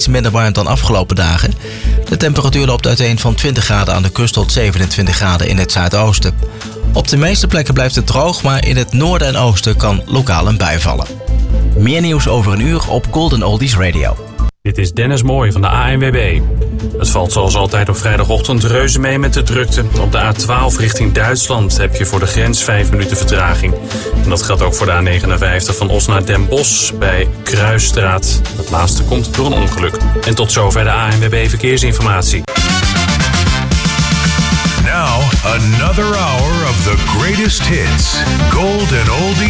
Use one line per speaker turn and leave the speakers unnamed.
minder warm dan afgelopen dagen. De temperatuur loopt uiteen van 20 graden aan de kust tot 27 graden in het zuidoosten. Op de meeste plekken blijft het droog, maar in het noorden en oosten kan lokaal een bui vallen. Meer nieuws over een uur op Golden Oldies Radio.
Dit is Dennis Mooij van de ANWB. Het valt zoals altijd op vrijdagochtend reuze mee met de drukte. Op de A12 richting Duitsland heb je voor de grens 5 minuten vertraging. En dat geldt ook voor de A59 van Os naar Den Bosch bij Kruisstraat. Het laatste komt door een ongeluk. En tot zover de ANWB Verkeersinformatie.
Now, another hour of the greatest hits. Golden Oldies